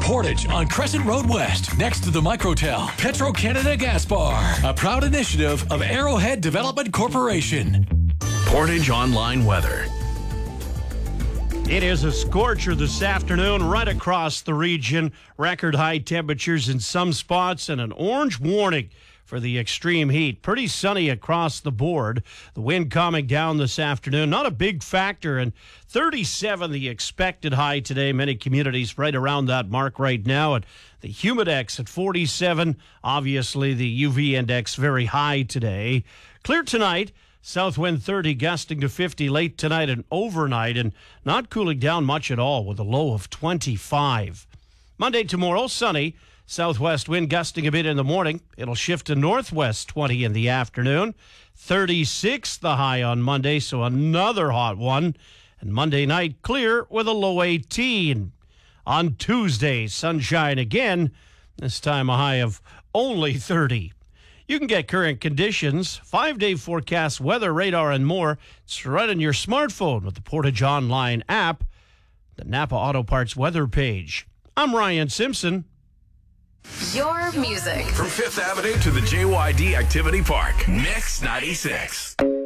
Portage on Crescent Road West, next to the Microtel Petro-Canada Gas Bar, a proud initiative of Arrowhead Development Corporation. Portage Online Weather. It is a scorcher this afternoon right across the region. Record high temperatures in some spots and an orange warning for the extreme heat. Pretty sunny across the board. The wind calming down this afternoon. Not a big factor. And 37 the expected high today. Many communities right around that mark right now. And the humidex at 47. Obviously the UV index very high today. Clear tonight. South wind 30 gusting to 50 late tonight and overnight, and not cooling down much at all with a low of 25. Monday, tomorrow, sunny. Southwest wind gusting a bit in the morning. It'll shift to northwest 20 in the afternoon. 36 the high on Monday, so another hot one. And Monday night clear with a low 18. On Tuesday, sunshine again. This time a high of only 30. You can get current conditions, 5-day forecast, weather radar, and more. It's right on your smartphone with the Portage Online app, the Napa Auto Parts weather page. I'm Ryan Simpson. Your music. From 5th Avenue to the JYD Activity Park. Mix 96.